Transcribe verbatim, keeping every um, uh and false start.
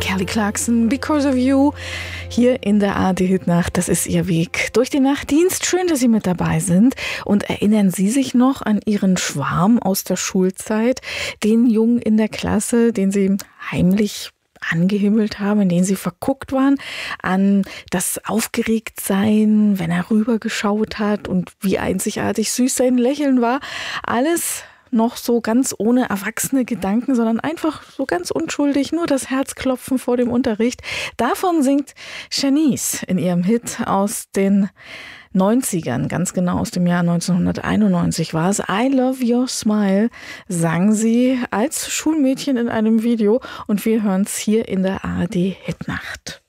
Kelly Clarkson, Because of You, hier in der A R D-Hitnacht. Das ist Ihr Weg durch den Nachtdienst. Schön, dass Sie mit dabei sind. Und erinnern Sie sich noch an Ihren Schwarm aus der Schulzeit? Den Jungen in der Klasse, den Sie heimlich angehimmelt haben, in denen Sie verguckt waren, an das Aufgeregtsein, wenn er rübergeschaut hat und wie einzigartig süß sein Lächeln war. Alles noch so ganz ohne erwachsene Gedanken, sondern einfach so ganz unschuldig, nur das Herzklopfen vor dem Unterricht. Davon singt Shanice in ihrem Hit aus den neunzigern, ganz genau aus dem Jahr neunzehnhunderteinundneunzig war es. I Love Your Smile sang sie als Schulmädchen in einem Video und wir hören es hier in der A R D-Hitnacht.